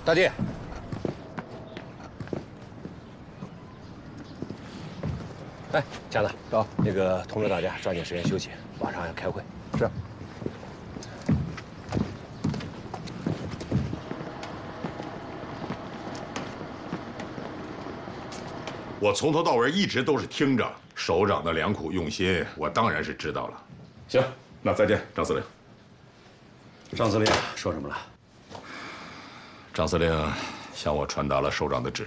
大弟。哎，强子，走，那个通知大家抓紧时间休息，晚上要开会。 是。 我从头到尾一直都是听着首长的良苦用心，我当然是知道了。行，那再见，张司令。 张司令说什么了？ 张司令向我传达了首长的指